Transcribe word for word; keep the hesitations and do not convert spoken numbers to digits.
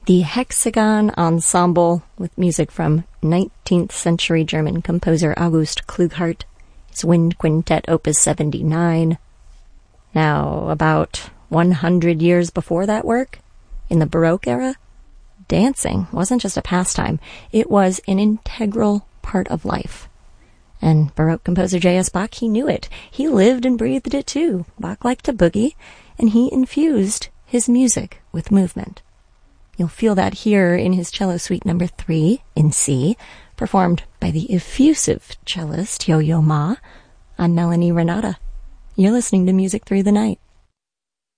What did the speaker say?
the Hexagon Ensemble with music from nineteenth century German composer August Klughardt. It's Wind Quintet Opus seventy-nine. Now, about one hundred years before that work, in the Baroque era, dancing wasn't just a pastime. It was an integral part of life. And Baroque composer J S. Bach, he knew it. He lived and breathed it too. Bach liked to boogie, and he infused his music with movement. You'll feel that here in his cello suite number three in C, performed by the effusive cellist Yo-Yo Ma. I'm Melanie Renata. You're listening to Music Through the Night.